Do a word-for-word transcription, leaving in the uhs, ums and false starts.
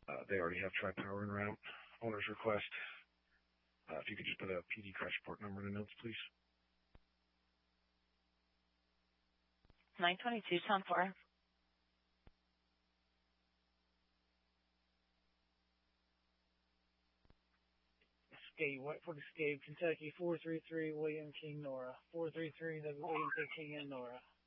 Uh, they already have Tri-Power en route. Owner's request. Uh, if you could just put a P D crash report number in the notes, please. nine twenty-two, Tom four. Escape, Whitefoot Escape, Kentucky, four three three, William King, Nora. four three three, the William K. King and Nora.